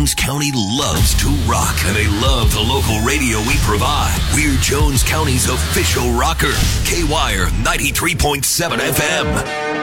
Jones County loves to rock, and they love the local radio we provide. We're Jones County's official rocker. K-Wire 93.7 FM.